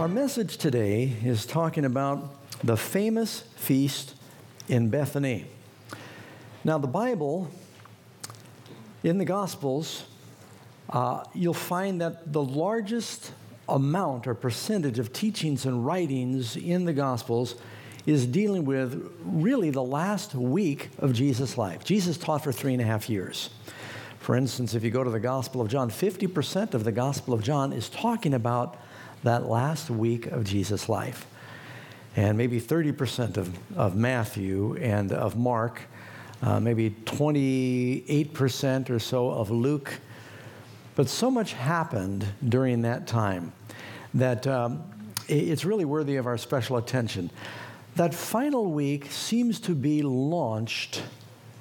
Our message today is talking about the famous feast in Bethany. Now, the Bible, in the Gospels, you'll find that the largest amount or percentage of teachings and writings in the Gospels is dealing with really the last week of Jesus' life. Jesus taught for 3.5 years. For instance, if you go to the Gospel of John, 50% of the Gospel of John is talking about that last week of Jesus' life. And maybe 30% of Matthew and of Mark, maybe 28% or so of Luke. But so much happened during that time that it's really worthy of our special attention. That final week seems to be launched